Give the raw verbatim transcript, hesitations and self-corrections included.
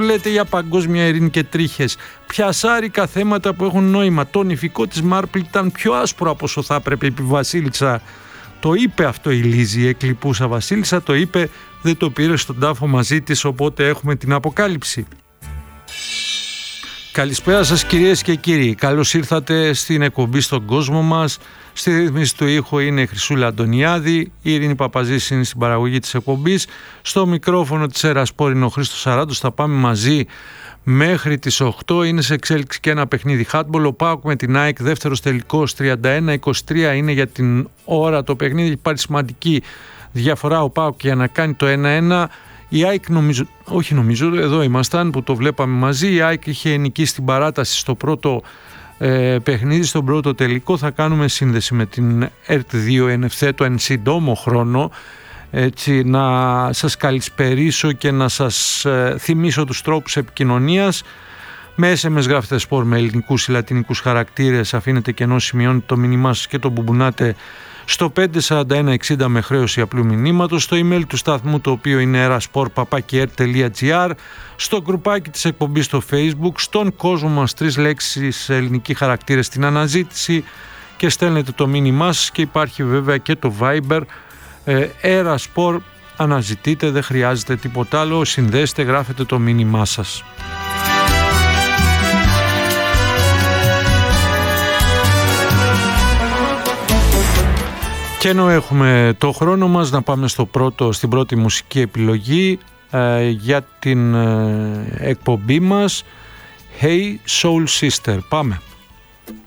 λέτε για παγκόσμια ειρήνη και τρίχες, πιασάρικα θέματα που έχουν νόημα. Το νηφικό της Μάρπλ ήταν πιο άσπρο από όσο θα έπρεπε επί Βασίλισσα. Το είπε αυτό η Λίζη, η εκλειπούσα Βασίλισσα, το είπε, δεν το πήρε στον τάφο μαζί της, οπότε έχουμε την αποκάλυψη. Καλησπέρα σας κυρίες και κύριοι, καλώς ήρθατε στην εκπομπή στον κόσμο μας. Στη ρύθμιση του ήχου είναι η Χρυσούλα Αντωνιάδη, η Ειρήνη Παπαζής είναι στην παραγωγή της εκπομπής. Στο μικρόφωνο της Ερασπόρ είναι ο Χρήστος Σαράντος, θα πάμε μαζί μέχρι τις οκτώ. Είναι σε εξέλιξη και ένα παιχνίδι handball. Ο ΠΑΟΚ με την ΑΕΚ, δεύτερος τελικός, τριάντα ένα είκοσι τρία είναι για την ώρα το παιχνίδι. Υπάρχει σημαντική διαφορά ο ΠΑΟΚ για να κάνει το ένα ένα. Η ΑΕΚ νομίζω, όχι νομίζω, εδώ ήμασταν που το βλέπαμε μαζί. Η ΑΕΚ είχε νικήσει στην παράταση στο πρώτο ε, παιχνίδι, στον πρώτο τελικό. Θα κάνουμε σύνδεση με την ΕΡΤ δύο εν ευθέτω εν συντόμο χρόνο, έτσι να σας καλησπερίσω και να σας ε, θυμίσω τους τρόπους επικοινωνίας. Με ες εμ ες γράφετε σπορ με ελληνικούς ή λατινικούς χαρακτήρες, αφήνετε κενό, σημειώνετε το μήνυμά σας και το μπουμπουνάτε στο πέντε σαράντα ένα εξήντα με χρέωση απλού μηνύματος, στο email του σταθμού, το οποίο είναι erasport παπάκι ερ τελεία τζι άρ, στο γκρουπάκι της εκπομπής στο Facebook, στον κόσμο μας τρεις λέξεις ελληνικοί χαρακτήρες στην αναζήτηση και στέλνετε το μήνυμά σας, και υπάρχει βέβαια και το Viber erasport, αναζητείτε, δεν χρειάζεται τίποτα άλλο, συνδέστε, γράφετε το μήνυμά σας. Και ενώ έχουμε το χρόνο μας, να πάμε στο πρώτο, στην πρώτη μουσική επιλογή ε, για την ε, εκπομπή μας. Hey Soul Sister, πάμε.